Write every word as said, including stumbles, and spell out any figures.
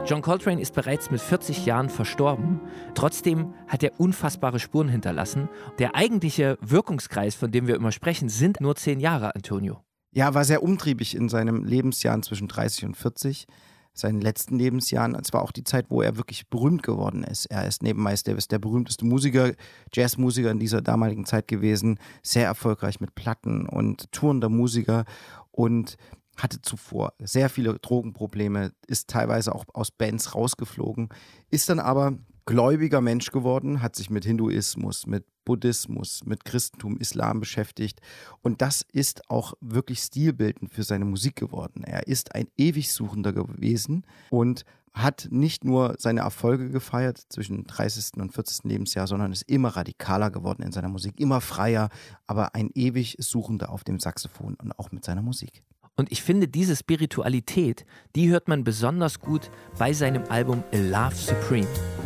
John Coltrane ist bereits mit vierzig Jahren verstorben. Trotzdem hat er unfassbare Spuren hinterlassen. Der eigentliche Wirkungskreis, von dem wir immer sprechen, sind nur zehn Jahre, Antonio. Ja, war sehr umtriebig in seinen Lebensjahren zwischen dreißig und vierzig. Seinen letzten Lebensjahren. Es war auch die Zeit, wo er wirklich berühmt geworden ist. Er ist neben Miles Davis der berühmteste Musiker, Jazzmusiker in dieser damaligen Zeit gewesen. Sehr erfolgreich mit Platten und tourender Musiker und hatte zuvor sehr viele Drogenprobleme, ist teilweise auch aus Bands rausgeflogen, ist dann aber gläubiger Mensch geworden, hat sich mit Hinduismus, mit Buddhismus, mit Christentum, Islam beschäftigt und das ist auch wirklich stilbildend für seine Musik geworden. Er ist ein ewig Suchender gewesen und hat nicht nur seine Erfolge gefeiert zwischen dreißigsten und vierzigsten Lebensjahr, sondern ist immer radikaler geworden in seiner Musik, immer freier, aber ein ewig Suchender auf dem Saxophon und auch mit seiner Musik. Und ich finde, diese Spiritualität, die hört man besonders gut bei seinem Album A Love Supreme.